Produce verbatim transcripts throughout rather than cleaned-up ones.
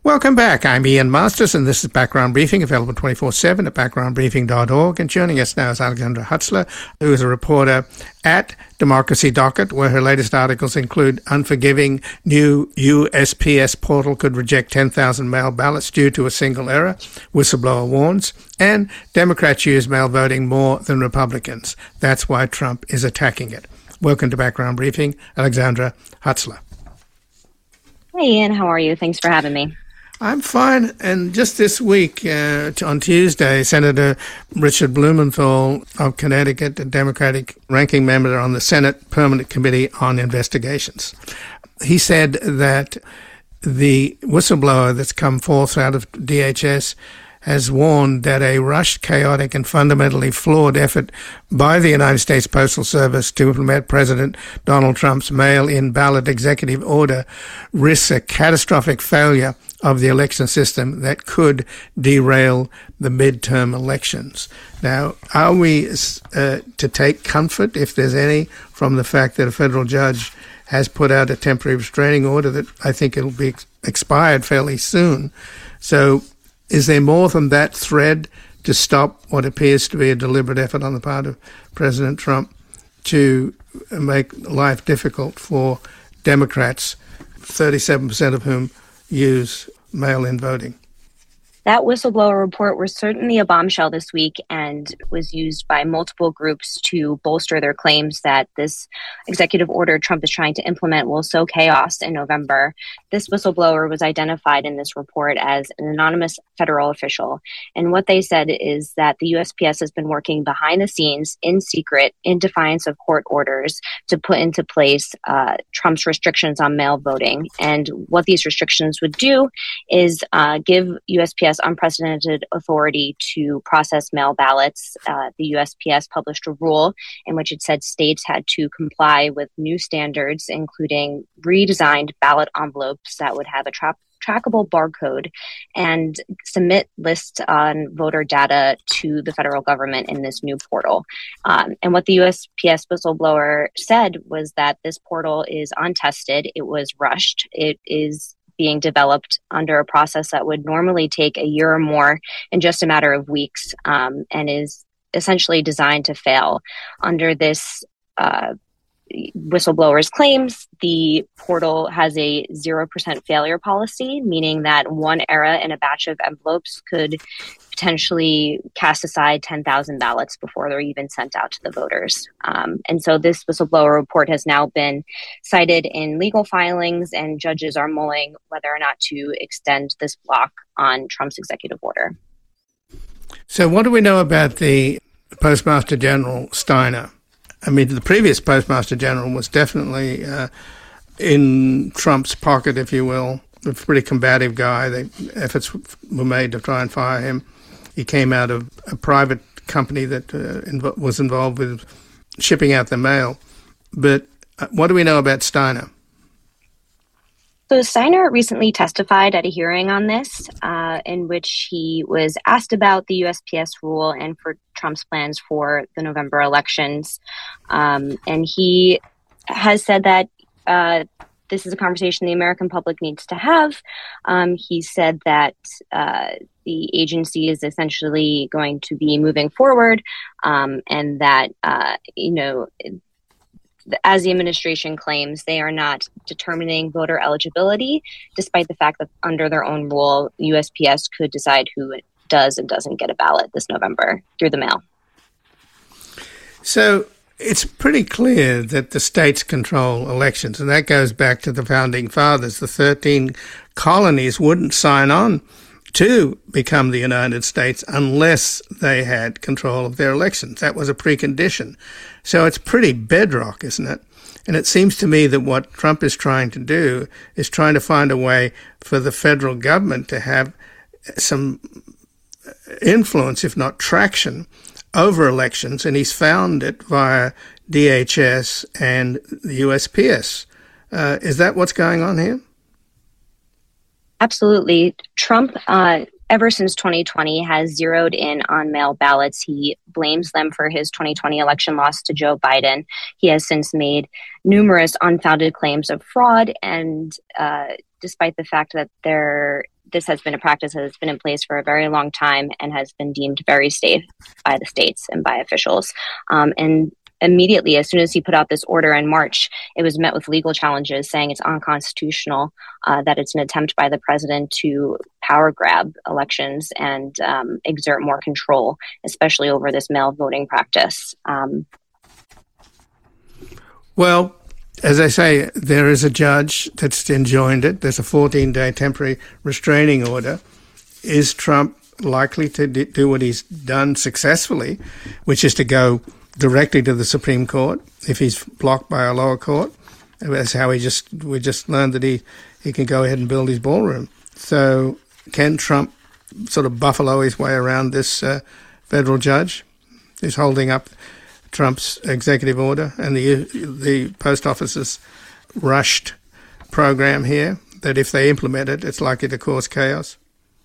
Welcome back. I'm Ian Masters, and this is Background Briefing, available twenty-four seven at background briefing dot org. And joining us now is Alexandra Hutzler, who is a reporter at Democracy Docket, where her latest articles include unforgiving new U S P S portal could reject ten thousand mail ballots due to a single error, whistleblower warns, and Democrats use mail voting more than Republicans. That's why Trump is attacking it. Welcome to Background Briefing, Alexandra Hutzler. Hey, Ian. How are you? Thanks for having me. I'm fine. And just this week, uh, on Tuesday, Senator Richard Blumenthal of Connecticut, a Democratic ranking member on the Senate Permanent Committee on Investigations, he said that the whistleblower that's come forth out of D H S has warned that a rushed, chaotic, and fundamentally flawed effort by the United States Postal Service to implement President Donald Trump's mail-in ballot executive order risks a catastrophic failure of the election system that could derail the midterm elections. Now, are we uh, to take comfort, if there's any, from the fact that a federal judge has put out a temporary restraining order that I think it'll be ex- expired fairly soon? So is there more than that thread to stop what appears to be a deliberate effort on the part of President Trump to make life difficult for Democrats, thirty-seven percent of whom use mail-in voting? That whistleblower report was certainly a bombshell this week and was used by multiple groups to bolster their claims that this executive order Trump is trying to implement will sow chaos in November. This whistleblower was identified in this report as an anonymous federal official. And what they said is that the U S P S has been working behind the scenes in secret in defiance of court orders to put into place uh, Trump's restrictions on mail voting. And what these restrictions would do is uh, give U S P S unprecedented authority to process mail ballots. Uh, the U S P S published a rule in which it said states had to comply with new standards, including redesigned ballot envelopes that would have a tra- trackable barcode and submit lists on voter data to the federal government in this new portal. Um, and what the U S P S whistleblower said was that this portal is untested. It was rushed. It is being developed under a process that would normally take a year or more in just a matter of weeks, um, and is essentially designed to fail. Under this uh, whistleblower's claims, the portal has a zero percent failure policy, meaning that one error in a batch of envelopes could potentially cast aside ten thousand ballots before they're even sent out to the voters. Um, and so this whistleblower report has now been cited in legal filings, and judges are mulling whether or not to extend this block on Trump's executive order. So what do we know about the Postmaster General Steiner? I mean, the previous Postmaster General was definitely uh, in Trump's pocket, if you will, a pretty combative guy. The efforts were made to try and fire him. He came out of a private company that uh, inv- was involved with shipping out the mail. But uh, what do we know about Steiner? So Steiner recently testified at a hearing on this, uh, in which he was asked about the U S P S rule and for Trump's plans for the November elections. Um, and he has said that uh, this is a conversation the American public needs to have. Um, he said that uh, the agency is essentially going to be moving forward, um, and that, uh, you know, as the administration claims, they are not determining voter eligibility, despite the fact that under their own rule, U S P S could decide who does and doesn't get a ballot this November through the mail. So it's pretty clear that the states control elections, and that goes back to the Founding Fathers. The thirteen colonies wouldn't sign on to become the United States unless they had control of their elections. That was a precondition. So it's pretty bedrock, isn't it? And it seems to me that what Trump is trying to do is trying to find a way for the federal government to have some influence, if not traction, over elections, and he's found it via D H S and the U S P S. Uh, is that what's going on here? Absolutely. Trump, uh, ever since twenty twenty, has zeroed in on mail ballots. He blames them for his twenty twenty election loss to Joe Biden. He has since made numerous unfounded claims of fraud and uh, despite the fact that there this has been a practice that has been in place for a very long time and has been deemed very safe by the states and by officials. Um, and immediately, as soon as he put out this order in March, it was met with legal challenges saying it's unconstitutional, uh, that it's an attempt by the president to power grab elections and um, exert more control, especially over this mail voting practice. Um, well, as I say, there is a judge that's enjoined it. There's a fourteen-day temporary restraining order. Is Trump likely to do what he's done successfully, which is to go directly to the Supreme Court if he's blocked by a lower court? That's how he just we just learned that he, he can go ahead and build his ballroom. So can Trump sort of buffalo his way around this uh, federal judge who's holding up Trump's executive order and the the post office's rushed program here, that if they implement it, it's likely to cause chaos?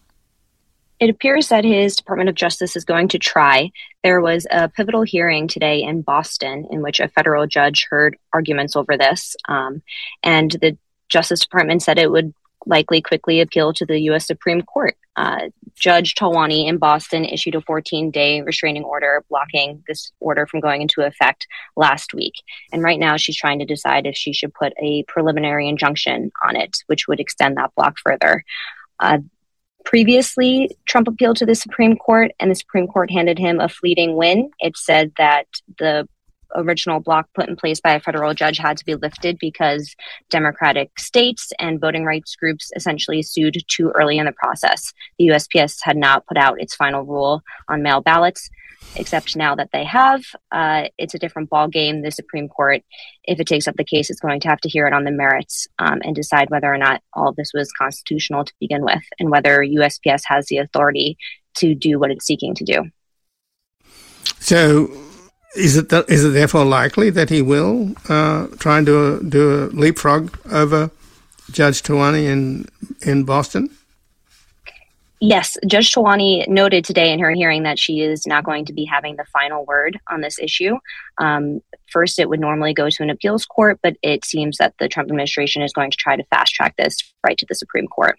It appears that his Department of Justice is going to try. There was a pivotal hearing today in Boston in which a federal judge heard arguments over this. Um, and the Justice Department said it would likely quickly appeal to the U S Supreme Court. Uh, Judge Talwani in Boston issued a fourteen-day restraining order blocking this order from going into effect last week. And right now she's trying to decide if she should put a preliminary injunction on it, which would extend that block further. Uh, Previously, Trump appealed to the Supreme Court, and the Supreme Court handed him a fleeting win. It said that the original block put in place by a federal judge had to be lifted because Democratic states and voting rights groups essentially sued too early in the process. The U S P S had not put out its final rule on mail ballots, except now that they have. Uh, it's a different ballgame. The Supreme Court, if it takes up the case, it's going to have to hear it on the merits um, and decide whether or not all of this was constitutional to begin with, and whether U S P S has the authority to do what it's seeking to do. So is it th- is it therefore likely that he will uh, try and do a, do a leapfrog over Judge Talwani in in Boston? Yes, Judge Talwani noted today in her hearing that she is not going to be having the final word on this issue. Um, first, it would normally go to an appeals court, but it seems that the Trump administration is going to try to fast track this right to the Supreme Court.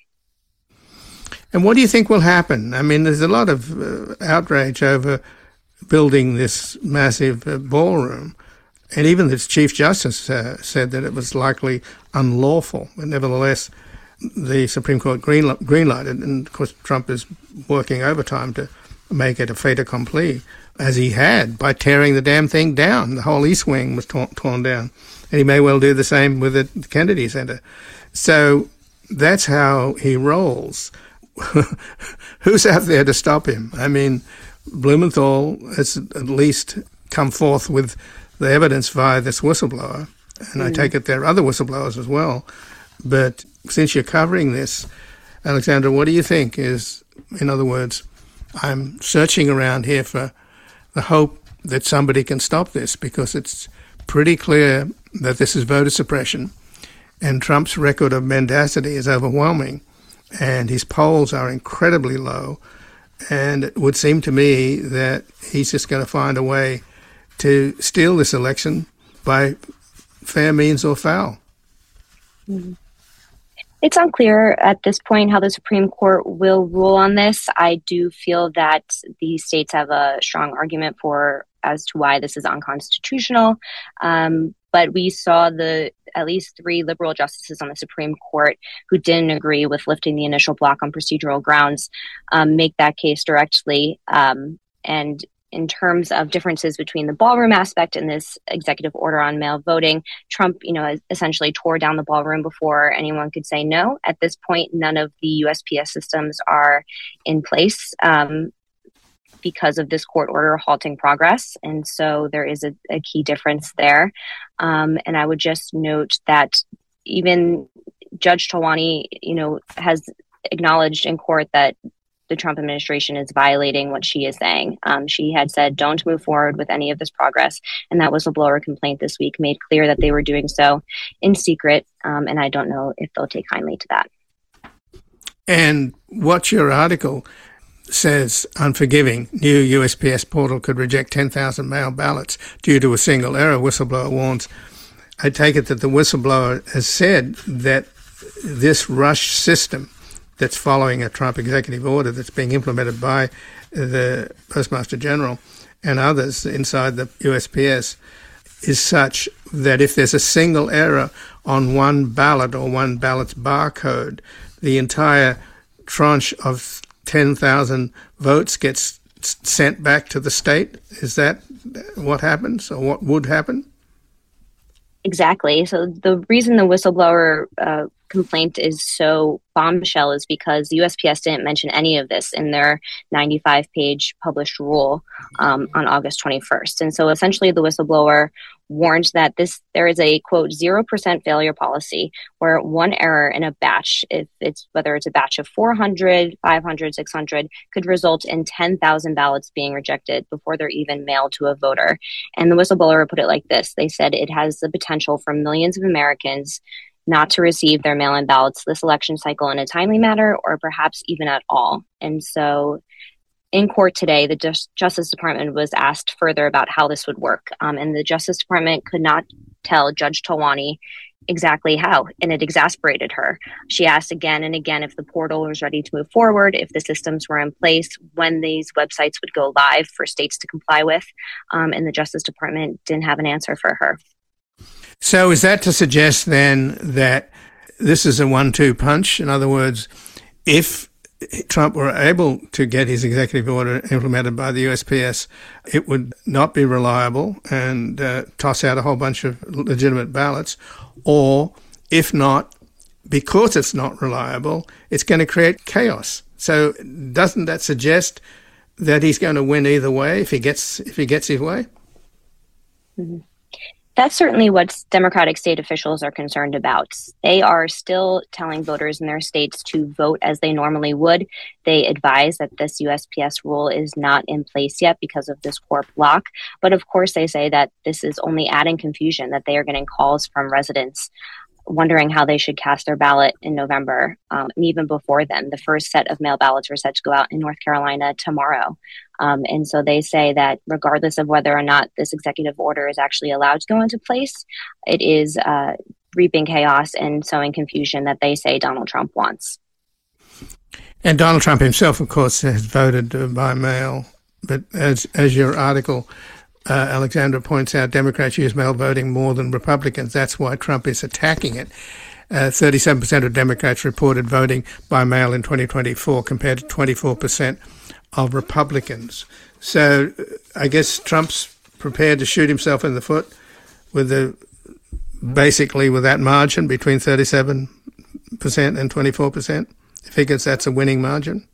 And what do you think will happen? I mean, there's a lot of uh, outrage over building this massive uh, ballroom. And even the Chief Justice uh, said that it was likely unlawful. But nevertheless, the Supreme Court green, greenlighted, and of course Trump is working overtime to make it a fait accompli, as he had, by tearing the damn thing down. The whole East Wing was torn, torn down. And he may well do the same with the Kennedy Center. So that's how he rolls. Who's out there to stop him? I mean, Blumenthal has at least come forth with the evidence via this whistleblower, and mm. I take it there are other whistleblowers as well. But since you're covering this, Alexandra, what do you think is, in other words, I'm searching around here for the hope that somebody can stop this, because it's pretty clear that this is voter suppression, and Trump's record of mendacity is overwhelming, and his polls are incredibly low. And it would seem to me that he's just going to find a way to steal this election by fair means or foul. It's unclear at this point how the Supreme Court will rule on this. I do feel that the states have a strong argument for as to why this is unconstitutional. Um, but we saw the at least three liberal justices on the Supreme Court who didn't agree with lifting the initial block on procedural grounds um, make that case directly. Um, and in terms of differences between the ballroom aspect and this executive order on mail voting, Trump, you know, essentially tore down the ballroom before anyone could say no. At this point, none of the U S P S systems are in place um, because of this court order halting progress. And so there is a, a key difference there. Um, and I would just note that even Judge Talwani, you know, has acknowledged in court that the Trump administration is violating what she is saying. Um, she had said, don't move forward with any of this progress. And that whistleblower complaint this week made clear that they were doing so in secret. Um, and I don't know if they'll take kindly to that. And what your article says, unforgiving, new U S P S portal could reject ten thousand mail ballots due to a single error, whistleblower warns. I take it that the whistleblower has said that this rush system that's following a Trump executive order that's being implemented by the Postmaster General and others inside the U S P S is such that if there's a single error on one ballot or one ballot's barcode, the entire tranche of ten thousand votes gets sent back to the state? Is that what happens, or what would happen? Exactly. So the reason the whistleblower uh, complaint is so bombshell is because the U S P S didn't mention any of this in their ninety-five page published rule um, on August twenty-first. And so essentially the whistleblower warned that this there is a, quote, zero percent failure policy where one error in a batch, if it's whether it's a batch of four hundred, five hundred, six hundred, could result in ten thousand ballots being rejected before they're even mailed to a voter. And the whistleblower put it like this. They said it has the potential for millions of Americans not to receive their mail-in ballots this election cycle in a timely manner or perhaps even at all. And so in court today, the Just- Justice Department was asked further about how this would work. Um, and the Justice Department could not tell Judge Talwani exactly how, and it exasperated her. She asked again and again if the portal was ready to move forward, if the systems were in place, when these websites would go live for states to comply with. Um, and the Justice Department didn't have an answer for her. So is that to suggest then that this is a one two punch? In other words, if Trump were able to get his executive order implemented by the U S P S, it would not be reliable and uh, toss out a whole bunch of legitimate ballots. Or if not, because it's not reliable, it's going to create chaos. So doesn't that suggest that he's going to win either way if he gets if he gets his way? Mm-hmm. That's certainly what Democratic state officials are concerned about. They are still telling voters in their states to vote as they normally would. They advise that this U S P S rule is not in place yet because of this corp lock. But of course, they say that this is only adding confusion, that they are getting calls from residents wondering how they should cast their ballot in November. Um, and even before then, the first set of mail ballots are set to go out in North Carolina tomorrow. Um, and so they say that regardless of whether or not this executive order is actually allowed to go into place, it is uh, reaping chaos and sowing confusion that they say Donald Trump wants. And Donald Trump himself, of course, has voted uh, by mail. But as as your article, uh, Alexandra, points out, Democrats use mail voting more than Republicans. That's why Trump is attacking it. Uh, thirty-seven percent of Democrats reported voting by mail in twenty twenty-four compared to twenty-four percent of Republicans. So uh, I guess Trump's prepared to shoot himself in the foot with the basically with that margin between thirty-seven percent and twenty-four percent. He figures that's a winning margin.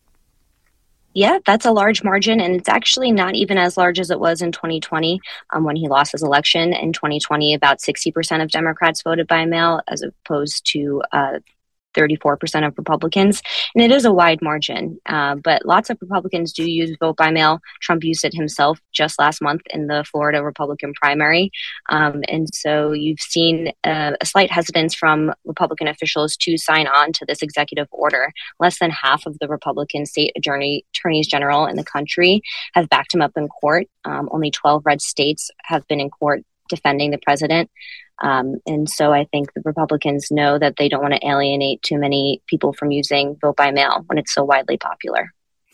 Yeah, that's a large margin, and it's actually not even as large as it was in twenty twenty um, when he lost his election. In twenty twenty, about sixty percent of Democrats voted by mail as opposed to uh, thirty-four percent of Republicans. And it is a wide margin, uh, but lots of Republicans do use vote by mail. Trump used it himself just last month in the Florida Republican primary. Um, and so you've seen uh, a slight hesitance from Republican officials to sign on to this executive order. Less than half of the Republican state attorney, attorneys general in the country have backed him up in court. Um, only twelve red states have been in court defending the president. Um, and so I think the Republicans know that they don't want to alienate too many people from using vote by mail when it's so widely popular.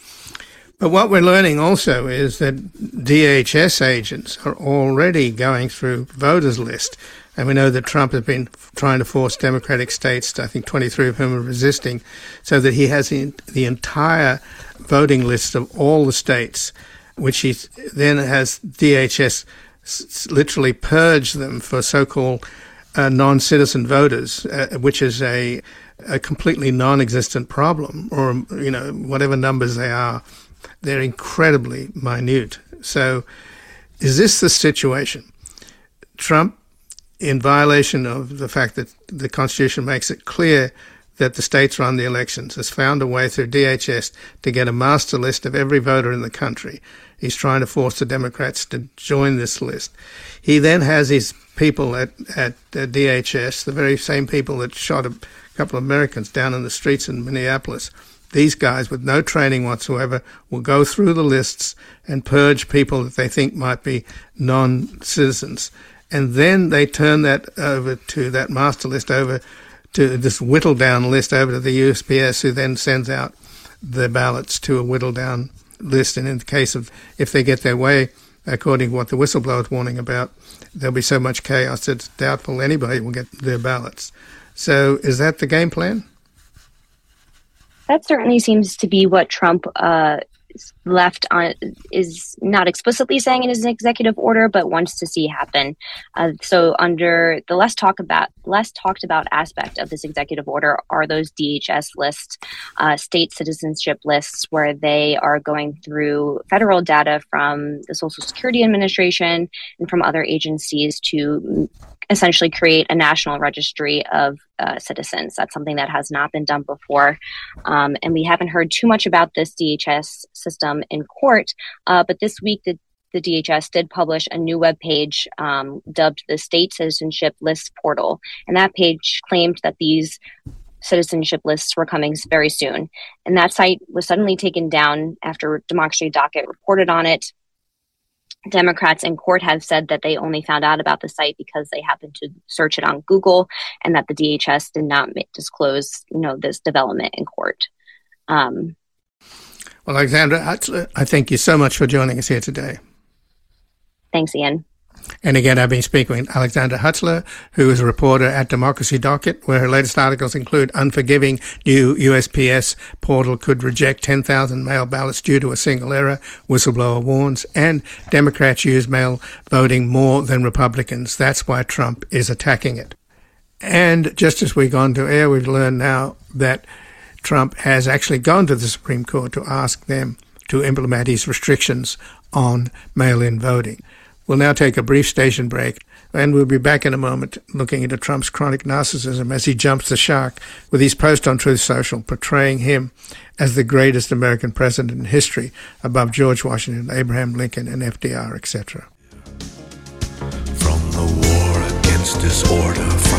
But what we're learning also is that D H S agents are already going through voters' list. And we know that Trump has been trying to force Democratic states, I think twenty-three of whom are resisting, so that he has the, the entire voting list of all the states, which he then has D H S literally purge them for so-called uh, non-citizen voters, uh, which is a, a completely non-existent problem, or, you know, whatever numbers they are, they're incredibly minute. So is this the situation? Trump, in violation of the fact that the Constitution makes it clear that the states run the elections, has found a way through D H S to get a master list of every voter in the country. He's trying to force the Democrats to join this list. He then has his people at, at uh, D H S, the very same people that shot a couple of Americans down in the streets in Minneapolis. These guys, with no training whatsoever, will go through the lists and purge people that they think might be non-citizens. And then they turn that over to, that master list over to this whittled down list over to the U S P S, who then sends out the ballots to a whittled down list. And in the case of, if they get their way, according to what the whistleblower is warning about, there'll be so much chaos it's doubtful anybody will get their ballots. So is that the game plan? That certainly seems to be what Trump uh, left on, is not explicitly saying in his executive order, but wants to see happen. Uh, so under the less talk about, less talked about aspect of this executive order are those D H S lists, uh, state citizenship lists, where they are going through federal data from the Social Security Administration and from other agencies to essentially create a national registry of uh, citizens. That's something that has not been done before. Um, and we haven't heard too much about this D H S system in court. Uh, but this week, the, the D H S did publish a new webpage um, dubbed the State Citizenship Lists Portal. And that page claimed that these citizenship lists were coming very soon. And that site was suddenly taken down after Democracy Docket reported on it. Democrats in court have said that they only found out about the site because they happened to search it on Google, and that the D H S did not disclose, you know, this development in court. Um, well, Alexandra Hutzler, I thank you so much for joining us here today. Thanks, Ian. And again, I've been speaking with Alexandra Hutzler, who is a reporter at Democracy Docket, where her latest articles include unforgiving new U S P S portal could reject ten thousand mail ballots due to a single error, whistleblower warns, and Democrats use mail voting more than Republicans. That's why Trump is attacking it. And just as we've gone to air, we've learned now that Trump has actually gone to the Supreme Court to ask them to implement his restrictions on mail-in voting. We'll now take a brief station break, and we'll be back in a moment looking into Trump's chronic narcissism as he jumps the shark with his post on Truth Social portraying him as the greatest American president in history, above George Washington, Abraham Lincoln, and F D R, et cetera. From the war against disorder,